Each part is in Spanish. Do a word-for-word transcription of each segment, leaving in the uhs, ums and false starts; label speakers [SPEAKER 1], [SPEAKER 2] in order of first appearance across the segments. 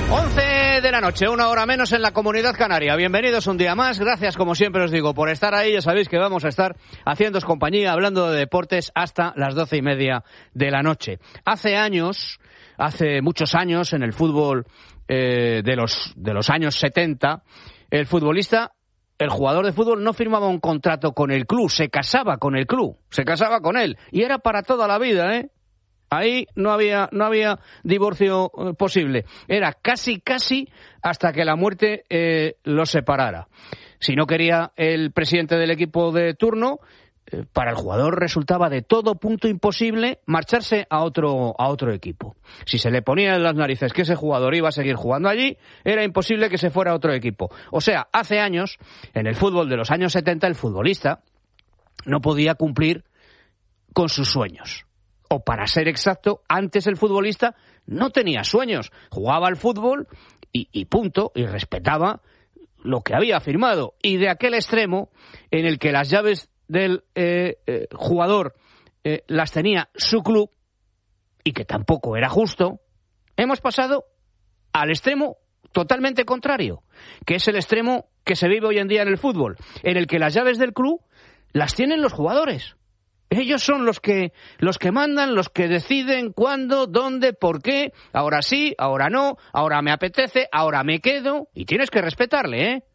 [SPEAKER 1] once de la noche, una hora menos en la Comunidad Canaria. Bienvenidos un día más. Gracias, como siempre os digo, por estar ahí. Ya sabéis que vamos a estar haciéndoos compañía, hablando de deportes hasta las doce y media de la noche. Hace años, hace muchos años, en el fútbol eh, de los de los años setenta, el futbolista, el jugador de fútbol no firmaba un contrato con el club, se casaba con el club, se casaba con él. Y era para toda la vida, ¿eh? Ahí no había no había divorcio eh, posible. Era casi, casi hasta que la muerte eh, los separara. Si no quería el presidente del equipo de turno, eh, para el jugador resultaba de todo punto imposible marcharse a otro a otro equipo. Si se le ponía en las narices que ese jugador iba a seguir jugando allí, era imposible que se fuera a otro equipo. O sea, hace años, en el fútbol de los años setenta, el futbolista no podía cumplir con sus sueños. O para ser exacto, antes el futbolista no tenía sueños. Jugaba al fútbol y, y punto, y respetaba lo que había firmado. Y de aquel extremo en el que las llaves del eh, eh, jugador eh, las tenía su club y que tampoco era justo, hemos pasado al extremo totalmente contrario, que es el extremo que se vive hoy en día en el fútbol, en el que las llaves del club las tienen los jugadores. Ellos son los que los que mandan, los que deciden cuándo, dónde, por qué, ahora sí, ahora no, ahora me apetece, ahora me quedo, y tienes que respetarle, ¿eh?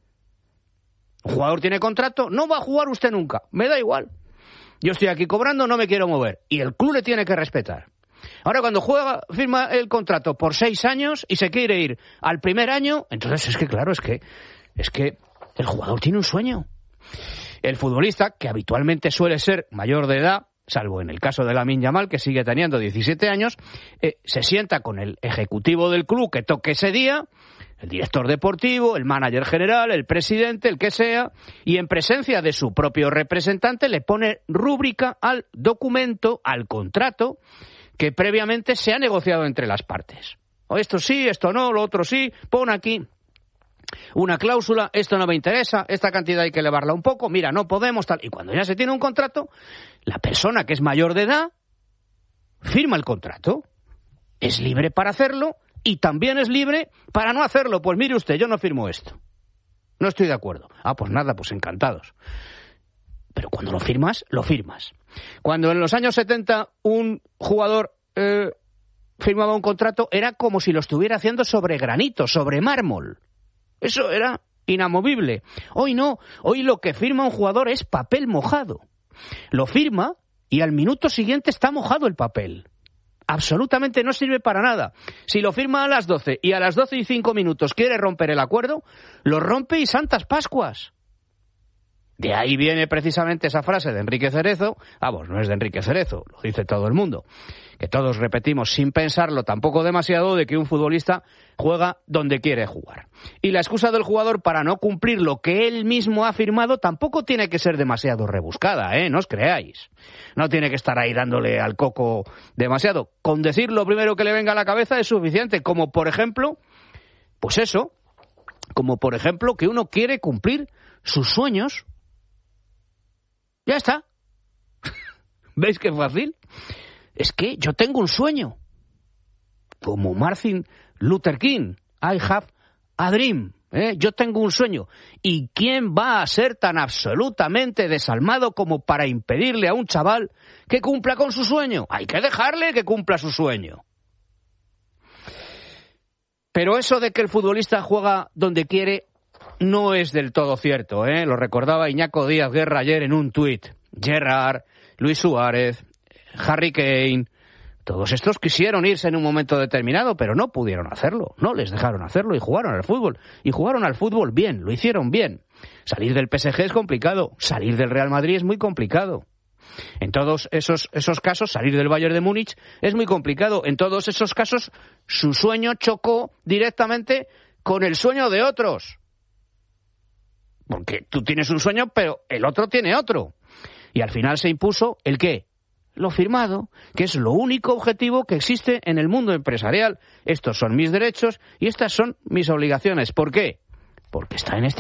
[SPEAKER 1] Un jugador tiene contrato, no va a jugar usted nunca, me da igual. Yo estoy aquí cobrando, no me quiero mover, y el club le tiene que respetar. Ahora, cuando juega, firma el contrato por seis años y se quiere ir al primer año, entonces es que, claro, es que, es que el jugador tiene un sueño. El futbolista, que habitualmente suele ser mayor de edad, salvo en el caso de Lamine Yamal, que sigue teniendo diecisiete años, eh, se sienta con el ejecutivo del club que toque ese día, el director deportivo, el manager general, el presidente, el que sea, y en presencia de su propio representante le pone rúbrica al documento, al contrato, que previamente se ha negociado entre las partes. O esto sí, esto no, lo otro sí, pon aquí una cláusula, esto no me interesa, esta cantidad hay que elevarla un poco, mira, no podemos, tal. Y cuando ya se tiene un contrato, la persona que es mayor de edad firma el contrato. Es libre para hacerlo y también es libre para no hacerlo. Pues mire usted, yo no firmo esto. No estoy de acuerdo. Ah, pues nada, pues encantados. Pero cuando lo firmas, lo firmas. Cuando en los años setenta un jugador eh, firmaba un contrato, era como si lo estuviera haciendo sobre granito, sobre mármol. Eso era inamovible. Hoy no. Hoy lo que firma un jugador es papel mojado. Lo firma y al minuto siguiente está mojado el papel. Absolutamente no sirve para nada. Si lo firma a las doce y a las doce y cinco minutos quiere romper el acuerdo, lo rompe y santas Pascuas. De ahí viene precisamente esa frase de Enrique Cerezo. Vamos, no es de Enrique Cerezo, lo dice todo el mundo, que todos repetimos sin pensarlo tampoco demasiado, de que un futbolista juega donde quiere jugar. Y la excusa del jugador para no cumplir lo que él mismo ha firmado tampoco tiene que ser demasiado rebuscada, ¿eh? No os creáis. No tiene que estar ahí dándole al coco demasiado. Con decir lo primero que le venga a la cabeza es suficiente, como por ejemplo, pues eso, como por ejemplo que uno quiere cumplir sus sueños. Ya está. ¿Veis qué fácil? Es que yo tengo un sueño. Como Martin Luther King. I have a dream. ¿eh? Yo tengo un sueño. ¿Y quién va a ser tan absolutamente desalmado como para impedirle a un chaval que cumpla con su sueño? Hay que dejarle que cumpla su sueño. Pero eso de que el futbolista juega donde quiere no es del todo cierto, ¿eh? Lo recordaba Iñaco Díaz Guerra ayer en un tuit. Gerrard, Luis Suárez, Harry Kane, todos estos quisieron irse en un momento determinado, pero no pudieron hacerlo, no les dejaron hacerlo y jugaron al fútbol. Y jugaron al fútbol bien, lo hicieron bien. Salir del P S G es complicado, salir del Real Madrid es muy complicado. En todos esos, esos casos, salir del Bayern de Múnich es muy complicado. En todos esos casos, su sueño chocó directamente con el sueño de otros. Porque tú tienes un sueño, pero el otro tiene otro. Y al final se impuso ¿el qué? Lo firmado, que es lo único objetivo que existe en el mundo empresarial. Estos son mis derechos y estas son mis obligaciones. ¿Por qué? Porque está en este